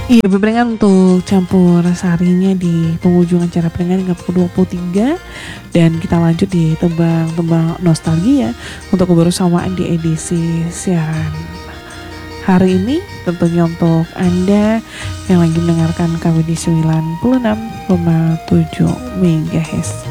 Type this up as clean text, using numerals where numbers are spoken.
Iya, bebrengan untuk campur sarinya di penghujung acara peringan yang ke-23. Dan kita lanjut di tembang-tembang nostalgia untuk kebersamaan di edisi siaran hari ini. Tentunya untuk Anda yang lagi mendengarkan KBD 96,7 MHz.